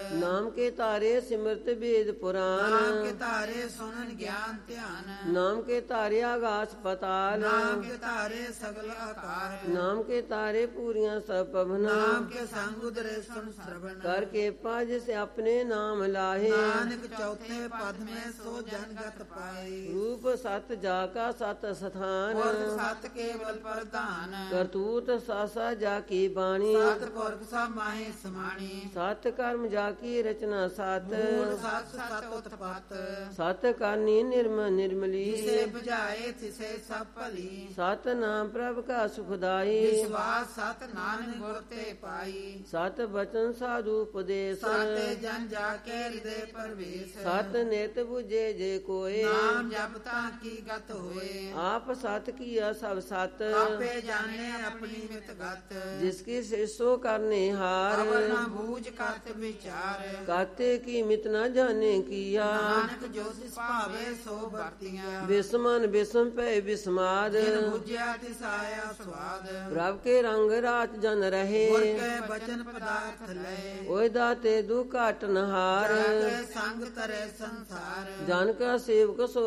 ਨਾਮ ਕੇ ਤਾਰੇ ਸਿਮਰਤ ਵੇਦ ਪੁਰਾਨ। ਨਾਮ ਕੇ ਧਾਰੇ ਸੁਨਨ ਗਿਆਨ ਧਿਆਨ। ਨਾਮ ਕੇ ਤਾਰੇ ਆਗਾਸ ਪਤਾਲ। ਨਾਮ ਕੇ ਧਾਰੇ ਸਗਲ ਆਕਾਰ। ਨਾਮ ਕੇ ਤਾਰੇ ਪੂਰੀਆਂ ਸਭ ਪਵਨਾ। ਨਾਮ ਕੇ ਸੰਗ ਉਦਰੇ ਸੁਨ ਸਰਵਣ। ਕਰ ਕੇ ਪਜ ਸੇ ਆਪਣੇ ਨਾਮ ਲਾਹੇ। ਨਾਨਕ ਚੌਥੇ ਪਦ ਮੈਂ ਸੋ ਜਨਗਤ ਪਾਏ। ਰੂਪ ਸਤ ਜਾ ਕਾ ਸਤ ਸਥਾਨ। ਪੁਰਖ ਸਤ ਕੇਵਲ ਪ੍ਰਧਾਨ। ਕਰਤੂਤ ਸਾਸਾ ਜਾ ਕੀ ਬਾਣੀ। ਸਤ ਪੁਰਖ ਸਭ ਮਾਹੇ ਸਮਾਣੀ। ਸਤ ਕਰਮ ਜਾ ਕੀ ਰਚਨਾ ਸਤ। ਮੂਲ ਸਤ ਸਤ ਉਤਪਤ। ਸਤ ਕਰਨੀ ਨਿਰਮਲ ਨਿਰਮਲੀ। ਜਿਸੇ 부ਝਾਏ ਤਿਸੇ ਸਭ ਭਲੀ। ਸਤ ਨਾਮ ਪ੍ਰਭ ਕਾ ਸੁਖਦਾਈ। ਵਿਸ਼ਵਾਸ ਸਤ ਨਾਨਕ ਗੁਰ ਤੇ ਪਾਈ। ਸਤ ਬਚਨ ਸਾਧੂ ਉਪਦੇਸ਼। ਸਾਤੇ ਜਨ ਜਾ ਕੇ ਹਿਰਦੇ ਪਰਵੇਸ਼। ਸਤ ਨਿਤ 부ਝੇ ਜੇ ਕੋਏ। ਨਾਮ ਜਪਤਾ ਕੀ ਗਤ ਹੋਏ। ਆਪ ਸਤ ਕੀਆ ਸਭ ਸਤ। ਆਪੇ ਜਾਣੇ ਆਪਣੀ ਮਿਤ ਗਤ। ਜਿਸ ਕੀ ਸਿਸੋ ਕਰਨੇ ਹਾਰ। ਅਵਰ ਨਾ ਬੂਝ ਕਰਤ ਵਿਚਾਰ। ਕਾਤੇ ਕੀ ਮਿਤ ਨਾ ਜਾਣੇ ਕੀਆ। ਨਾਨਕ ਜੋ ਤਿਸ ਭਾਵੇ ਸੋ ਵਰਤੀਆਂ। ਬਿਸਮਨ ਬਿਸਮ ਪੈ ਬਿਸਮਾਦ। ਜਿਨ ਬੁਝਿਆ ਤਿਸ ਆਇਆ ਸਵਾਦ। ਪ੍ਰਭ ਕੇ ਰੰਗ ਰਾਤ ਜਨ ਰਹੇ। ਗੁਰ ਕੇ ਬਚਨ ਪਦਾਰਥ ਲਏ। ਓਏ ਦਾਤੇ ਦੁਖ ਘਟ ਨਹਾਰ। ਜਾ ਕੇ ਸੰਗ ਤਰੇ ਸੰਸਾਰ। ਜਨ ਕਾ ਸੇਵਕ ਸੋ